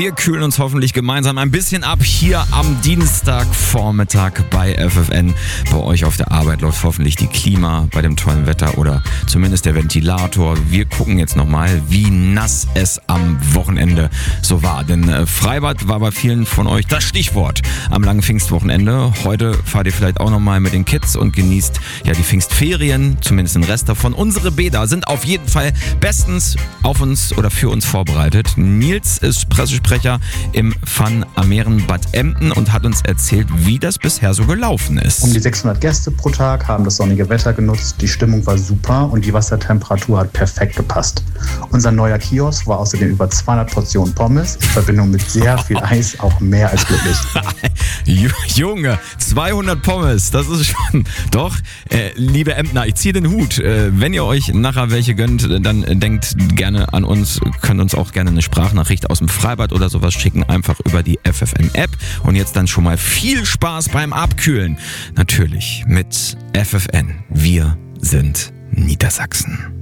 Wir kühlen uns hoffentlich gemeinsam ein bisschen ab hier am Dienstagvormittag bei FFN. Bei euch auf der Arbeit läuft hoffentlich die Klima bei dem tollen Wetter oder zumindest der Ventilator. Wir gucken jetzt nochmal, wie nass es am Wochenende so war. Denn Freibad war bei vielen von euch das Stichwort am langen Pfingstwochenende. Heute fahrt ihr vielleicht auch nochmal mit den Kids und genießt ja die Pfingstferien, zumindest den Rest davon. Unsere Bäder sind auf jeden Fall bestens auf uns oder für uns vorbereitet. Nils ist Pressesprecher im Fun am Meeren Bad Emden und hat uns erzählt, wie das bisher so gelaufen ist. Um die 600 Gäste pro Tag haben das sonnige Wetter genutzt, die Stimmung war super und die Wassertemperatur hat perfekt gepasst. Unser neuer Kiosk war außerdem über 200 Portionen Pommes in Verbindung mit sehr viel Eis auch mehr als glücklich. Junge, 200 Pommes, das ist schon... Doch, liebe Emdner, ich ziehe den Hut. Wenn ihr euch nachher welche gönnt, dann denkt gerne an uns, könnt uns auch gerne eine Sprachnachricht aus dem Freibad oder sowas schicken, einfach über die FFN-App. Und jetzt dann schon mal viel Spaß beim Abkühlen. Natürlich mit FFN. Wir sind Niedersachsen.